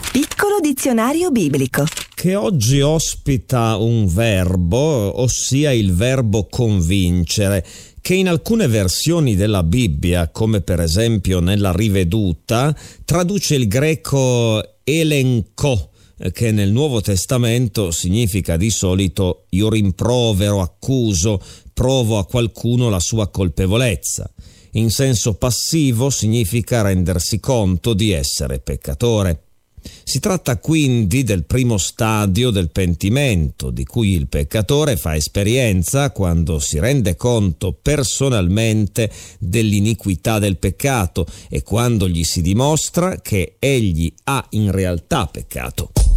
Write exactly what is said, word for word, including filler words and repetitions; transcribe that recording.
Piccolo dizionario biblico, che oggi ospita un verbo, ossia il verbo convincere, che in alcune versioni della Bibbia, come per esempio nella Riveduta, traduce il greco elenco, che nel Nuovo Testamento significa di solito io rimprovero, accuso, provo a qualcuno la sua colpevolezza. In senso passivo significa rendersi conto di essere peccatore. Si tratta quindi del primo stadio del pentimento, di cui il peccatore fa esperienza quando si rende conto personalmente dell'iniquità del peccato e quando gli si dimostra che egli ha in realtà peccato.